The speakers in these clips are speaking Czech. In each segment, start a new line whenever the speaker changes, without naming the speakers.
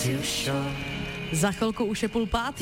Za chvilku už je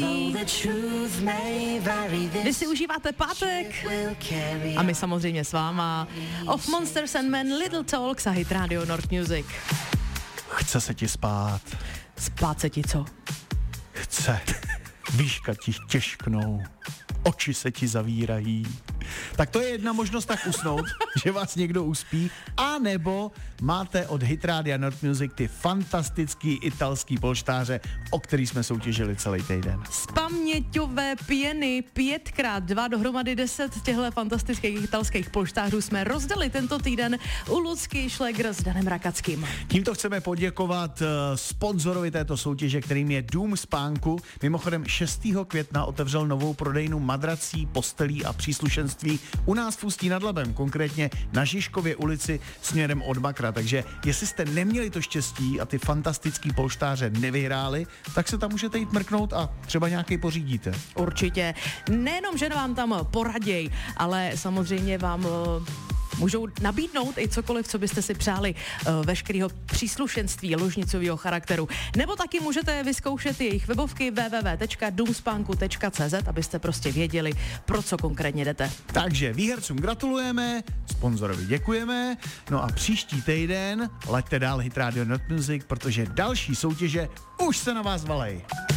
4:30. Vy si užíváte pátek a my samozřejmě s váma. Of Monsters and Men, Little Talks a Hit Radio North Music.
Chce se ti spát.
Spát se ti co?
Chce. Víška ti těžknou. Oči se ti zavírají. Tak to je jedna možnost tak usnout, že vás někdo uspí, a nebo máte od Hit Radia North Music ty fantastický italský polštáře, o který jsme soutěžili celý týden.
Z paměťové pěny 5x2 dohromady 10 těchto fantastických italských polštářů jsme rozdali tento týden u Lucky Schlegr s Danem Rakackým.
Tímto chceme poděkovat sponzorovi této soutěže, kterým je Dům spánku. Mimochodem 6. května otevřel novou prodejnu madrací, postelí a příslušenství u nás v Ústí nad Labem, konkrétně na Žižkově ulici směrem od Makra. Takže jestli jste neměli to štěstí a ty fantastický polštáře nevyhráli, tak se tam můžete jít mrknout a třeba nějaký pořídíte.
Určitě. Nejenom, že vám tam poraděj, ale samozřejmě vám můžou nabídnout i cokoliv, co byste si přáli, veškerého příslušenství ložnicového charakteru. Nebo taky můžete vyzkoušet jejich webovky www.doomspanku.cz, abyste prostě věděli, pro co konkrétně jdete.
Takže výhercům gratulujeme, sponzorovi děkujeme, no a příští týden laďte dál Hit Radio North Music, protože další soutěže už se na vás valej.